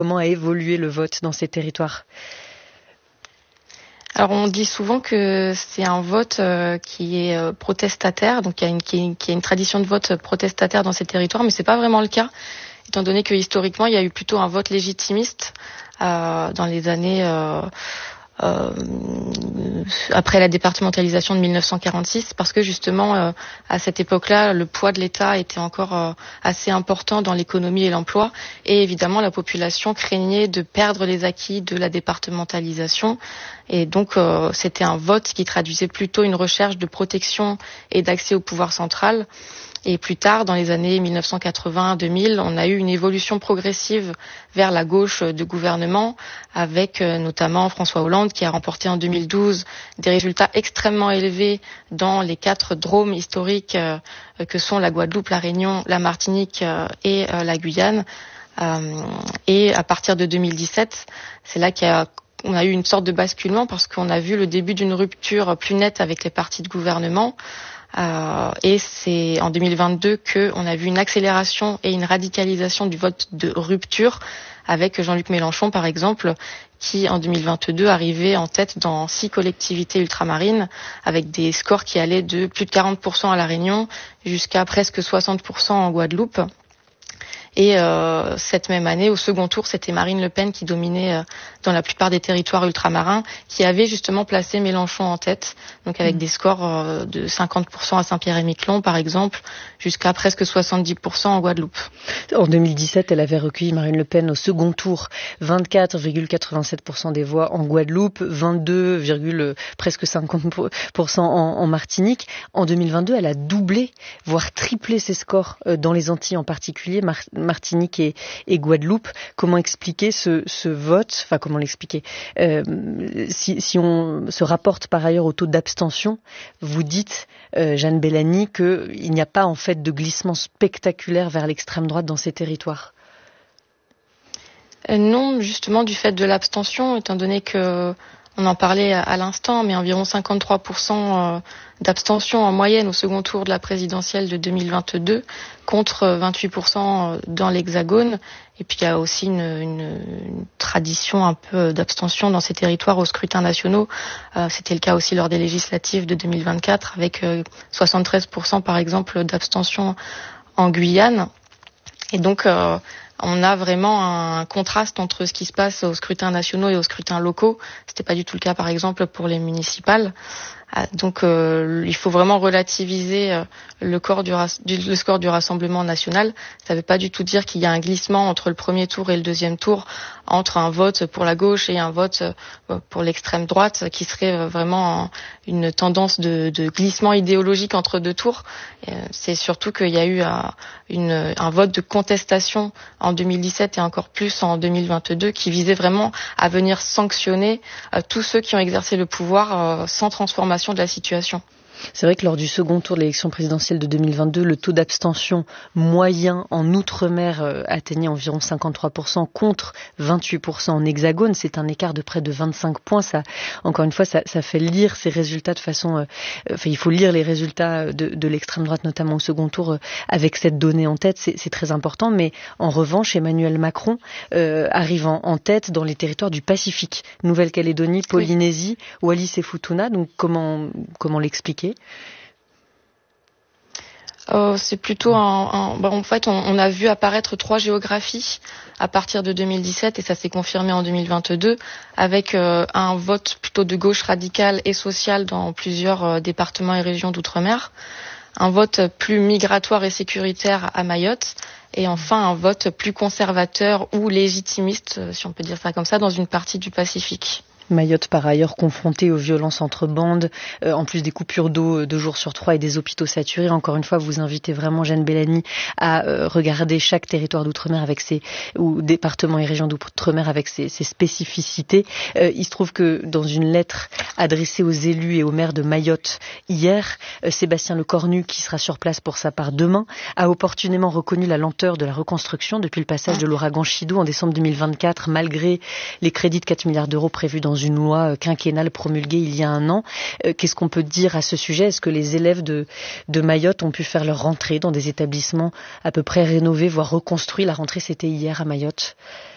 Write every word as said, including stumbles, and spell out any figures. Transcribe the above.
Comment a évolué le vote dans ces territoires ? Alors on dit souvent que c'est un vote euh, qui est euh, protestataire, donc il y a une, qui est, qui est une tradition de vote protestataire dans ces territoires, mais c'est pas vraiment le cas, étant donné que historiquement il y a eu plutôt un vote légitimiste euh, dans les années euh, euh, après la départementalisation de mille neuf cent quarante-six, parce que justement euh, à cette époque-là le poids de l'État était encore euh, assez important dans l'économie et l'emploi, et évidemment la population craignait de perdre les acquis de la départementalisation. Et donc, euh, c'était un vote qui traduisait plutôt une recherche de protection et d'accès au pouvoir central. Et plus tard, dans les années mille neuf cent quatre-vingts deux mille, on a eu une évolution progressive vers la gauche de gouvernement, avec euh, notamment François Hollande qui a remporté en deux mille douze des résultats extrêmement élevés dans les quatre drômes historiques euh, que sont la Guadeloupe, la Réunion, la Martinique euh, et euh, la Guyane. Euh, et à partir de deux mille dix-sept, c'est là qu'il y a on a eu une sorte de basculement, parce qu'on a vu le début d'une rupture plus nette avec les partis de gouvernement. Euh, et c'est en deux mille vingt-deux qu'on a vu une accélération et une radicalisation du vote de rupture, avec Jean-Luc Mélenchon, par exemple, qui en deux mille vingt-deux arrivait en tête dans six collectivités ultramarines, avec des scores qui allaient de plus de quarante pour cent à La Réunion jusqu'à presque soixante pour cent en Guadeloupe. Et euh, cette même année, au second tour, c'était Marine Le Pen qui dominait euh, dans la plupart des territoires ultramarins, qui avait justement placé Mélenchon en tête, donc avec mmh. des scores euh, de cinquante pour cent à Saint-Pierre-et-Miquelon, par exemple, jusqu'à presque soixante-dix pour cent en Guadeloupe. En deux mille dix-sept, elle avait recueilli, Marine Le Pen, au second tour, vingt-quatre virgule quatre-vingt-sept pour cent des voix en Guadeloupe, vingt-deux, presque cinquante pour cent en, en Martinique. En deux mille vingt-deux, elle a doublé, voire triplé ses scores euh, dans les Antilles en particulier, Mar- Martinique et, et Guadeloupe. Comment expliquer ce, ce vote ? Enfin, comment l'expliquer ? euh, si, si on se rapporte par ailleurs au taux d'abstention, vous dites, euh, Jeanne Bellany, qu'il n'y a pas en fait de glissement spectaculaire vers l'extrême droite dans ces territoires. Euh, non, justement du fait de l'abstention, étant donné que on en parlait à, à l'instant, mais environ cinquante-trois pour cent d'abstention en moyenne au second tour de la présidentielle de deux mille vingt-deux, contre vingt-huit pour cent dans l'Hexagone. Et puis il y a aussi une, une, une tradition un peu d'abstention dans ces territoires aux scrutins nationaux. Euh, c'était le cas aussi lors des législatives de deux mille vingt-quatre, avec euh, soixante-treize pour cent par exemple d'abstention en Guyane. Et donc euh, on a vraiment un contraste entre ce qui se passe aux scrutins nationaux et aux scrutins locaux. C'était pas du tout le cas, par exemple, pour les municipales. Donc, euh, il faut vraiment relativiser euh, le, corps du, du, le score du Rassemblement national. Ça ne veut pas du tout dire qu'il y a un glissement entre le premier tour et le deuxième tour, entre un vote pour la gauche et un vote euh, pour l'extrême droite, qui serait euh, vraiment une tendance de, de glissement idéologique entre deux tours. Euh, c'est surtout qu'il y a eu un, une, un vote de contestation en deux mille dix-sept et encore plus en deux mille vingt-deux, qui visait vraiment à venir sanctionner euh, tous ceux qui ont exercé le pouvoir euh, sans transformation de la situation. C'est vrai que lors du second tour de l'élection présidentielle de deux mille vingt-deux, le taux d'abstention moyen en Outre-mer euh, atteignait environ cinquante-trois pour cent contre vingt-huit pour cent en Hexagone. C'est un écart de près de vingt-cinq points. Ça, encore une fois, ça, ça fait lire ces résultats de façon... Euh, enfin, il faut lire les résultats de, de l'extrême droite, notamment au second tour, euh, avec cette donnée en tête. C'est, c'est très important. Mais en revanche, Emmanuel Macron euh, arrive en, en tête dans les territoires du Pacifique. Nouvelle-Calédonie, Polynésie, oui. Wallis et Futuna. Donc, comment, comment l'expliquer ? Euh, c'est plutôt un, un bah en fait on, on a vu apparaître trois géographies à partir de deux mille dix-sept, et ça s'est confirmé en deux mille vingt-deux, avec euh, un vote plutôt de gauche radicale et sociale dans plusieurs euh, départements et régions d'outre-mer, un vote plus migratoire et sécuritaire à Mayotte, et enfin un vote plus conservateur ou légitimiste, si on peut dire ça comme ça, dans une partie du Pacifique. Mayotte, par ailleurs, confrontée aux violences entre bandes, euh, en plus des coupures d'eau deux jours sur trois et des hôpitaux saturés. Encore une fois, vous invitez vraiment, Jeanne Bellany, à euh, regarder chaque territoire d'outre-mer avec ses, ou département et région d'outre-mer avec ses, ses spécificités. Euh, il se trouve que dans une lettre adressée aux élus et aux maires de Mayotte hier, euh, Sébastien Lecornu, qui sera sur place pour sa part demain, a opportunément reconnu la lenteur de la reconstruction depuis le passage de l'ouragan Chido en décembre deux mille vingt-quatre, malgré les crédits de quatre milliards d'euros prévus dans une loi quinquennale promulguée il y a un an. Euh, qu'est-ce qu'on peut dire à ce sujet ? Est-ce que les élèves de, de Mayotte ont pu faire leur rentrée dans des établissements à peu près rénovés, voire reconstruits ? La rentrée, c'était hier à Mayotte.